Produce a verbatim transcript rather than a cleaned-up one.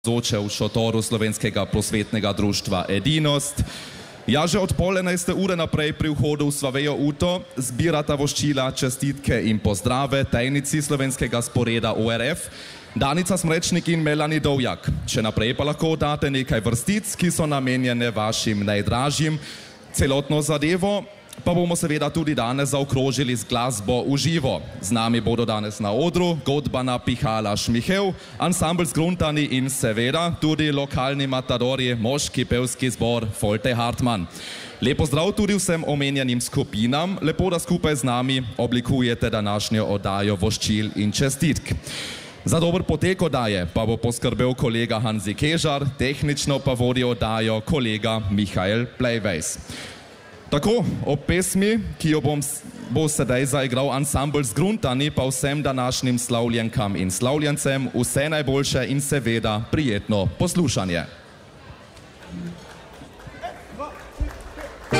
Zoče v šotoru slovenskega prosvetnega društva Edinost. Ja, že od pol enajste ure naprej pri vhodu v Svavejo Uto zbirata voščila čestitke in pozdrave tajnici slovenskega sporeda O R F, Danica Smrečnik in Melanie Dovjak. Še naprej pa lahko date nekaj vrstic, ki so namenjene vašim najdražjim. Celotno zadevo pa bomo seveda tudi danes zaokrožili z glasbo v živo. Z nami bodo danes na odru godbana Pihala Šmihev, ansambl Zgruntani in seveda tudi lokalni matadori, moški pevski zbor Folte Hartmann. Lep pozdrav tudi vsem omenjenim skupinam, lepo da skupaj z nami oblikujete današnjo oddajo voščil in čestitk. Za dober potek oddaje pa bo poskrbel kolega Hanzi Kežar, tehnično pa vodi oddajo kolega Mihael Plejvejs. Tako, ob pesmi, ki jo bom, bo sedaj zaigral ansambl Zgruntani, pa vsem današnjim slavljenkam in slavljencem vse najboljše in seveda prijetno poslušanje.